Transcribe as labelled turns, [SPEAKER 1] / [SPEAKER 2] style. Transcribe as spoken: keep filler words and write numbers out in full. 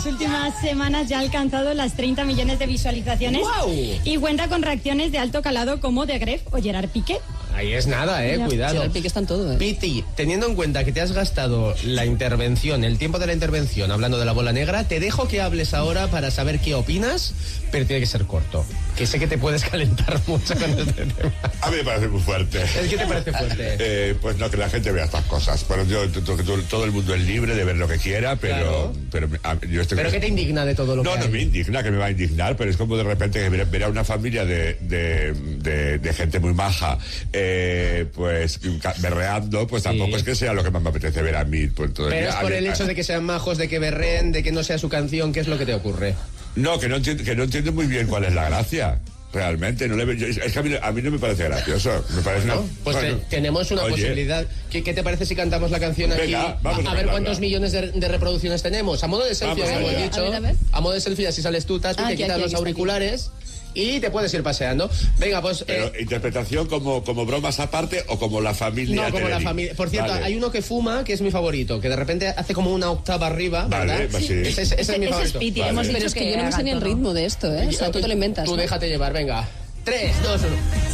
[SPEAKER 1] las últimas semanas ya ha alcanzado las treinta millones de visualizaciones.
[SPEAKER 2] ¡Wow!
[SPEAKER 1] Y cuenta con reacciones de alto calado como de Gref o Gerard Piqué.
[SPEAKER 2] Ahí es nada, eh,
[SPEAKER 1] Ya.
[SPEAKER 2] cuidado.
[SPEAKER 3] Gerard Piqué está en todo, eh.
[SPEAKER 2] Piti, teniendo en cuenta que te has gastado la intervención, el tiempo de la intervención hablando de la bola negra, te dejo que hables ahora para saber qué opinas, pero tiene que ser corto. Que sé que te puedes calentar mucho con este tema.
[SPEAKER 4] A mí me parece muy fuerte.
[SPEAKER 2] ¿El qué te parece fuerte?
[SPEAKER 4] Eh, pues no, que la gente vea estas cosas. Pero yo, to- to- to- todo el mundo es libre de ver lo que quiera, pero...
[SPEAKER 2] Claro.
[SPEAKER 4] Pero, a- yo estoy
[SPEAKER 2] ¿Pero qué te indigna de todo lo
[SPEAKER 4] No,
[SPEAKER 2] que
[SPEAKER 4] no
[SPEAKER 2] hay?
[SPEAKER 4] me indigna, que me va a indignar, pero es como de repente que ver, ver a una familia de, de, de, de gente muy maja, eh, pues ca- berreando, pues tampoco
[SPEAKER 2] Sí.
[SPEAKER 4] es que sea lo que más me apetece ver a mí. Pues, todo el
[SPEAKER 2] Pero
[SPEAKER 4] día.
[SPEAKER 2] es
[SPEAKER 4] A
[SPEAKER 2] por
[SPEAKER 4] mí-
[SPEAKER 2] el hecho de que sean majos, de que berren, de que no sea su canción, ¿qué es lo que te ocurre?
[SPEAKER 4] No, que no entiendo, que no entiendo muy bien cuál es la gracia. Realmente, no le veo- yo- es que a mí, a mí no me parece gracioso. Me parece
[SPEAKER 2] ¿No?
[SPEAKER 4] una-
[SPEAKER 2] Pues
[SPEAKER 4] bueno,
[SPEAKER 2] te- tenemos una
[SPEAKER 4] oye,
[SPEAKER 2] posibilidad. ¿Qué, qué te parece si cantamos la canción aquí?
[SPEAKER 4] Venga, vamos a
[SPEAKER 2] a, ver
[SPEAKER 4] cantarla.
[SPEAKER 2] cuántos millones de, de reproducciones tenemos. A modo de selfie,
[SPEAKER 4] Vamos
[SPEAKER 2] como he
[SPEAKER 4] allá.
[SPEAKER 2] dicho.
[SPEAKER 3] A ver, a ver.
[SPEAKER 2] A modo de selfie, así sales tú, Taspi,
[SPEAKER 3] Ah,
[SPEAKER 2] te
[SPEAKER 3] aquí,
[SPEAKER 2] quitas
[SPEAKER 3] aquí,
[SPEAKER 2] los
[SPEAKER 3] aquí está,
[SPEAKER 2] auriculares y te puedes ir paseando. Venga, pues...
[SPEAKER 4] Pero
[SPEAKER 2] eh,
[SPEAKER 4] interpretación como, como bromas aparte o como la familia.
[SPEAKER 2] no, como la
[SPEAKER 4] Telerín?
[SPEAKER 2] familia. Por cierto,
[SPEAKER 4] Vale.
[SPEAKER 2] hay uno que fuma, que es mi favorito, que de repente hace como una octava arriba,
[SPEAKER 4] Vale,
[SPEAKER 2] ¿verdad?
[SPEAKER 4] pues sí.
[SPEAKER 2] Ese, ese- ese es mi
[SPEAKER 1] Ese es
[SPEAKER 2] favorito.
[SPEAKER 1] Piti,
[SPEAKER 4] Vale.
[SPEAKER 1] hemos dicho
[SPEAKER 3] Pero es que yo no me
[SPEAKER 1] haga
[SPEAKER 3] sé ni el
[SPEAKER 1] todo.
[SPEAKER 3] ritmo de esto, ¿eh? O sea, tú te lo inventas.
[SPEAKER 2] Tú
[SPEAKER 3] ¿no?
[SPEAKER 2] déjate llevar, venga. Tres, dos, uno.